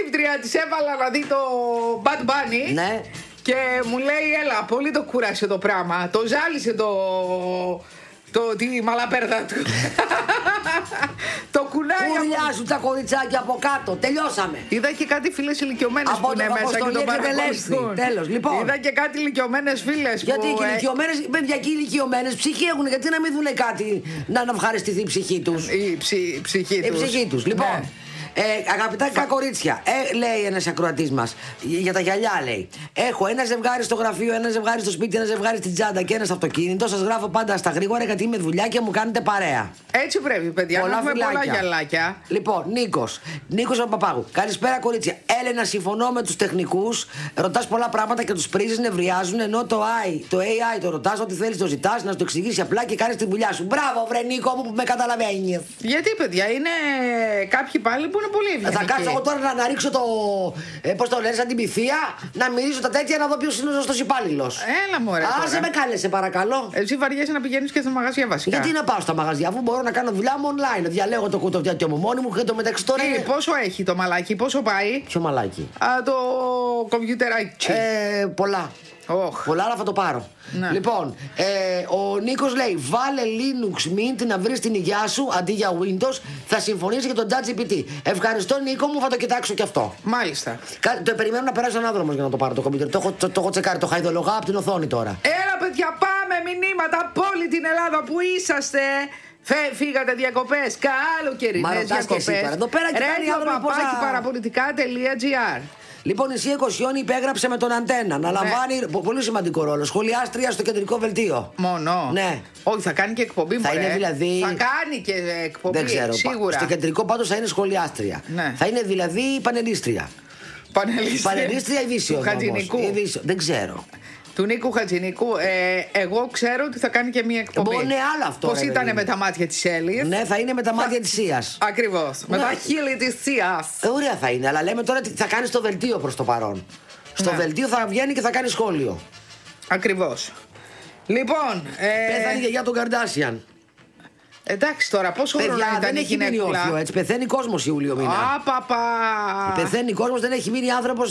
σύντριπτρια της έβαλα να δει το Bad Bunny. Ναι. Και μου λέει, έλα, πολύ το κούρασε το πράγμα. Το ζάλισε τη μαλαπέρδα του. Το κουνάει. Ουρλιάζουν τα κοριτσάκια από κάτω. Τελειώσαμε. Είδα και κάτι φίλες ηλικιωμένες που είναι μέσα και τον παρακολουθούν. Τέλος, λοιπόν. Είδα και κάτι ηλικιωμένες φίλες. Γιατί οι ηλικιωμένες, παιδιά, και οι ηλικιωμένες ψυχή έχουν. Γιατί να μην δουν κάτι να ευχαριστηθεί η ψυχή τους. Η ψυχή τους. Λοιπόν. Ναι. Αγαπητά κορίτσια, λέει ένας ακροατής μας, για τα γυαλιά λέει: έχω ένα ζευγάρι στο γραφείο, ένα ζευγάρι στο σπίτι, ένα ζευγάρι στην τσάντα και ένα στο αυτοκίνητο. Σας γράφω πάντα στα γρήγορα γιατί είμαι δουλειά και μου κάνετε παρέα. Έτσι πρέπει, παιδιά. Πολλά έχουμε πολλά φιλάκια. Γυαλάκια. Λοιπόν, Νίκος από Παπάγου. Καλησπέρα, κορίτσια. Έλενα, συμφωνώ με τους τεχνικούς. Ρωτάς πολλά πράγματα και τους πρίζεις, νευριάζουν. Ενώ το AI το ρωτάς, ό,τι θέλεις το ζητάς, να σου το εξηγήσει απλά και κάνεις τη δουλειά σου. Μπράβο, βρε Νίκο μου που με καταλαβαίνεις. Γιατί, παιδιά, είναι κάποιοι πάλι που είναι πολύ ευγενικοί. Θα κάτσω εγώ τώρα να ρίξω το. Πώς το λένε, σαν την πυθία, να μυρίζω τα τέτοια να δω ποιος είναι ο σωστός υπάλληλος. Έλα, μωρέ. Άσε με κάλεσε, παρακαλώ. Εσύ βαριέσαι να πηγαίνεις και στα μαγαζιά βασικά. Γιατί να πάω στα μαγαζιά, αφού μπορώ να κάνω δουλειά μου online. Διαλέγω το κουτοβιάτιο μου μόνη μου και το μεταξύ τώρα. Πόσο έχει το μαλάκι, πόσο πάει. Ποιο μαλάκι. Το κομπιουτεράκι. Πολλά. Πολλά, αλλά θα το πάρω. Ναι. Λοιπόν, ο Νίκος λέει: βάλε Linux Mint να βρεις την υγειά σου αντί για Windows. Θα συμφωνήσει για τον ChatGPT. Ευχαριστώ, Νίκο μου, θα το κοιτάξω κι αυτό. Μάλιστα. Το περιμένω να περάσει ένα άνθρωπο για να το πάρω το κομπιούτερ. Το έχω τσεκάρει, το χαϊδολογά από την οθόνη τώρα. Έλα, παιδιά, πάμε μηνύματα από όλη την Ελλάδα που είσαστε. Φύγατε διακοπές, καλοκαιρινές διακοπές. Εδώ πέρα radio@parapolitica.gr. Λοιπόν, η Σία Κοσιόνη υπέγραψε με τον Αντένα να λαμβάνει πολύ σημαντικό ρόλο. Σχολιάστρια στο κεντρικό βελτίο. Μόνο. Ναι. Όχι, θα κάνει και εκπομπή. Θα είναι δηλαδή. Θα κάνει και εκπομπή. Δεν ξέρω. Σίγουρα. Στο κεντρικό πάντως θα είναι σχολιάστρια. Ναι. Θα είναι δηλαδή πανελίστρια. Πανελίστρια ειδήσεων. Χατζηνικού. Δεν ξέρω. Του Νίκου Χατζηνικού. Εγώ ξέρω ότι θα κάνει και μία εκπομπή. Είναι άλλο αυτό. Πώς ήταν με τα μάτια της Έλλης. Ναι, θα είναι με τα μάτια της Σίας. Ακριβώς. Με τα χείλη της Σίας. Ωραία θα είναι, αλλά λέμε τώρα τι θα κάνει στο δελτίο προς το παρόν. Στο δελτίο θα βγαίνει και θα κάνει σχόλιο. Ακριβώς. Λοιπόν. Πέθανε η γιαγιά των Καρντάσιαν. Εντάξει τώρα, πόσο χρόνο ήταν δεν έχει μείνει όρθιο, έτσι. Πεθαίνει κόσμος Ιούλιο μήνα. Παπα. Πεθαίνει κόσμος, δεν έχει μείνει άνθρωπος